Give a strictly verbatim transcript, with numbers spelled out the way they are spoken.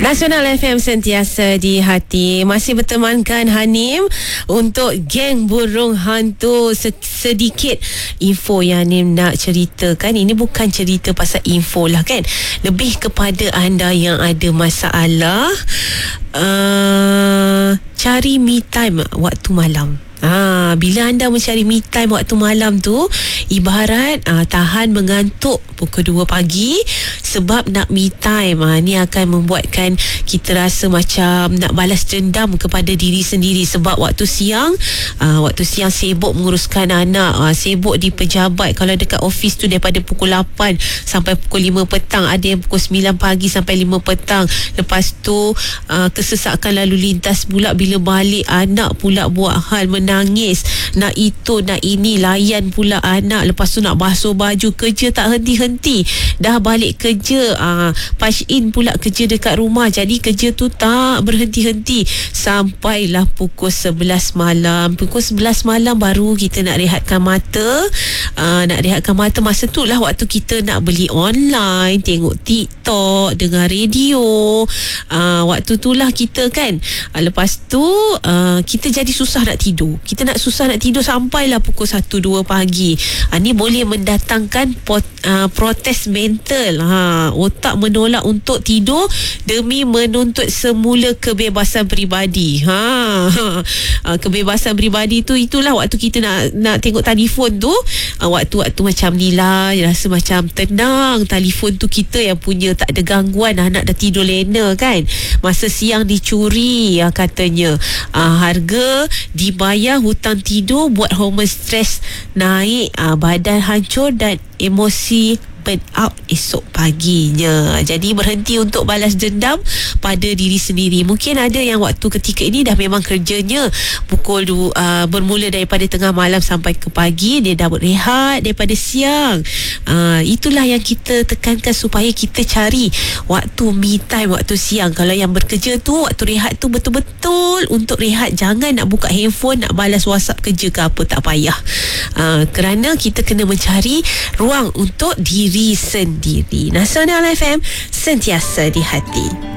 Nasional F M sentiasa di hati. Masih bertemankan Hanim untuk geng burung hantu. Sedikit info yang Hanim nak ceritakan. Ini bukan cerita pasal info lah kan, lebih kepada anda yang ada masalah uh, cari me time waktu malam. Ha, bila anda mencari me time waktu malam tu, ibarat ha, tahan mengantuk pukul dua pagi sebab nak me time. Ha, ni akan membuatkan kita rasa macam nak balas dendam kepada diri sendiri. Sebab waktu siang ha, waktu siang sibuk menguruskan anak, ha, sibuk di pejabat. Kalau dekat office tu daripada pukul lapan sampai pukul lima petang, ada yang pukul sembilan pagi sampai lima petang. Lepas tu ha, kesesakan lalu lintas pula bila balik, anak pula buat hal men nangis, nak itu nak ini, layan pula anak. Lepas tu nak basuh baju, kerja tak henti-henti. Dah balik kerja, uh, punch in pula kerja dekat rumah. Jadi kerja tu tak berhenti-henti sampailah pukul sebelas malam. Pukul sebelas malam baru kita nak rehatkan mata. uh, Nak rehatkan mata. Masa tu lah waktu kita nak beli online, tengok TikTok, dengar radio. uh, Waktu tu lah kita kan, uh, lepas tu uh, kita jadi susah nak tidur. Kita nak susah nak tidur sampailah pukul satu dua pagi. Ha, ni boleh mendatangkan pot, uh, protes mental. Ha, otak menolak untuk tidur demi menuntut semula kebebasan peribadi. Ha, ha, kebebasan peribadi tu, itulah waktu kita nak nak tengok telefon tu. Ha, waktu-waktu macam ni lah, rasa macam tenang. Telefon tu kita yang punya, tak ada gangguan. Anak dah tidur lena kan. Masa siang dicuri, ha, katanya. Ha, harga dibayar, hutang tidur buat hormon stres naik, aa, badan hancur dan emosi burn out esok paginya. Jadi berhenti untuk balas dendam pada diri sendiri. Mungkin ada yang waktu ketika ini dah memang kerjanya pukul dua, uh, bermula daripada tengah malam sampai ke pagi. Dia dah berehat daripada siang. uh, Itulah yang kita tekankan, supaya kita cari waktu me time waktu siang. Kalau yang bekerja tu, waktu rehat tu betul-betul untuk rehat. Jangan nak buka handphone, nak balas WhatsApp kerja ke apa, tak payah. uh, Kerana kita kena mencari ruang untuk diri sendiri. Nasional F M sentiasa di hati.